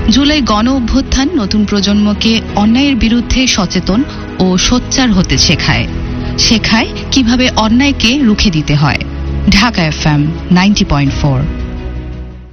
জুলাই গণ অভ্যুত্থান নতুন প্রজন্মকে অন্যায়ের বিরুদ্ধে সচেতন ও সোচ্চার হতে শেখায় কিভাবে অন্যায়কে রুখে দিতে হয়। ঢাকা FM 90.4।